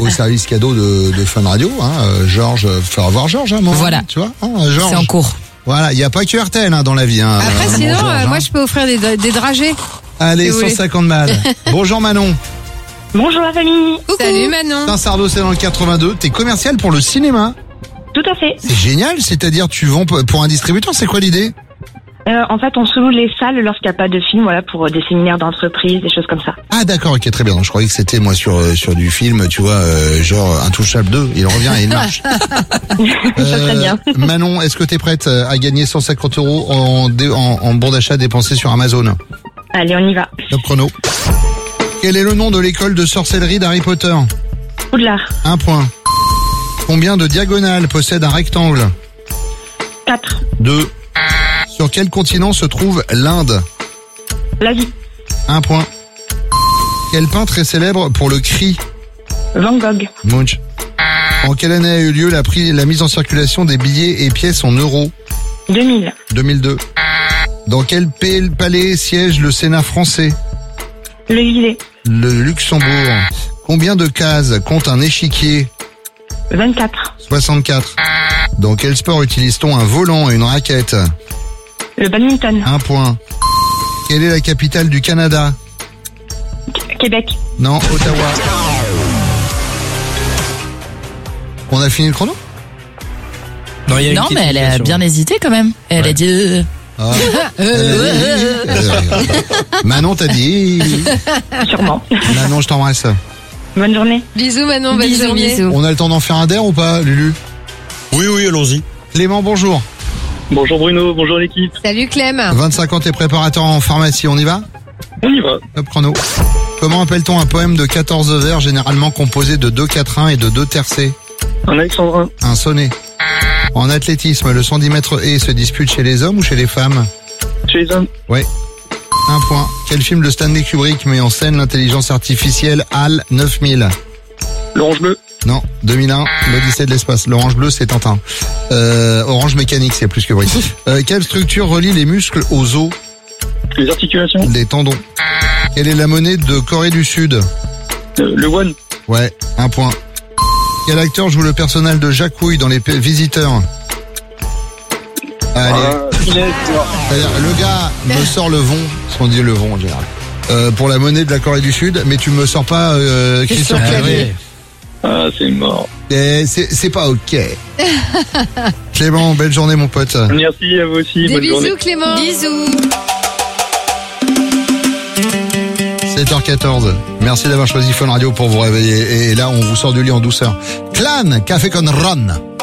au service cadeau de Fun Radio. Georges, faut avoir Georges à un moment. Voilà. Tu vois, Georges. C'est en cours. Voilà, il n'y a pas que RTL dans la vie. Après, mon sinon, Georges, moi, je peux offrir des dragées. Allez, si vous voulez. 150 balles. Bonjour Manon. Bonjour la famille. Salut Manon. Saint-Sardo, c'est dans le 82. T'es commercial pour le cinéma. Tout à fait. C'est génial, c'est-à-dire tu vends pour un distributeur, c'est quoi l'idée? En fait, on sous-loue les salles lorsqu'il n'y a pas de film, voilà, pour des séminaires d'entreprise, des choses comme ça. Ah d'accord, ok, très bien. Donc, je croyais que c'était moi sur du film, tu vois, genre Intouchable 2. Il revient et il marche. Ça serait bien. Manon, est-ce que t'es prête à gagner 150 € en bon d'achat dépensé sur Amazon? Allez, on y va. Top chrono. Quel est le nom de l'école de sorcellerie d'Harry Potter? Poudlard. 1 point. Combien de diagonales possède un rectangle? 4. 2. Sur quel continent se trouve l'Inde? L'Asie. 1 point. Quel peintre est célèbre pour le cri? Van Gogh. Munch. En quelle année a eu lieu la mise en circulation des billets et pièces en euros? 2000. 2002. Dans quel palais siège le Sénat français? Le Villet. Le Luxembourg. Combien de cases compte un échiquier? 24. 64. Dans quel sport utilise-t-on un volant et une raquette? Le badminton. 1 point. Quelle est la capitale du Canada? Québec. Non, Ottawa. On a fini le chrono? Non, mais elle a bien hésité quand même. Elle a dit... Ah. Manon, t'as dit? Sûrement. Manon, je t'embrasse. Bonne journée. Bisous Manon, bonne Bisous, journée. bisous. On a le temps d'en faire un der ou pas, Lulu? Oui, allons-y. Clément, bonjour. Bonjour Bruno, bonjour l'équipe. Salut Clem. 25 ans, t'es préparateur en pharmacie, on y va? On y va. Top chrono. Comment appelle-t-on un poème de 14 vers généralement composé de 2 quatrains et de 2 tercets? Un alexandrin. Un sonnet. En athlétisme, le 110 mètres haies se dispute chez les hommes ou chez les femmes? Chez les hommes. Ouais. 1 point. Quel film de Stanley Kubrick met en scène l'intelligence artificielle HAL 9000? L'orange bleu. Non, 2001, l'Odyssée de l'espace. L'orange bleu, c'est Tintin. Orange mécanique, c'est plus que vrai. Quelle structure relie les muscles aux os? Les articulations. Les tendons. Quelle est la monnaie de Corée du Sud? Le won. Ouais, 1 point. Quel acteur joue le personnage de Jacouille dans Les Visiteurs? Allez. C'est-à-dire, le gars me sort le von, ce qu'on dit le von en général, pour la monnaie de la Corée du Sud, mais tu me sors pas Christian Clavier. Ah, c'est mort. Et c'est pas ok. Clément, belle journée mon pote. Merci à vous aussi. Des Bonne journée. bisous Clément. Bisous. 7h14. Merci d'avoir choisi Fun Radio pour vous réveiller. Et là, on vous sort du lit en douceur. Clan, café con ron.